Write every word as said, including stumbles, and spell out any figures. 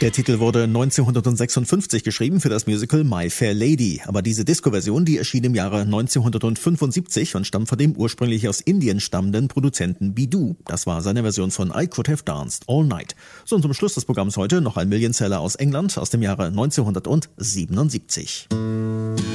Der Titel wurde neunzehnhundertsechsundfünfzig geschrieben für das Musical My Fair Lady. Aber diese Disco-Version, die erschien im Jahre neunzehnhundertfünfundsiebzig und stammt von dem ursprünglich aus Indien stammenden Produzenten Bidu. Das war seine Version von I Could Have Danced All Night. So, und zum Schluss des Programms heute noch ein Millionseller aus England aus dem Jahre neunzehnhundertsiebenundsiebzig.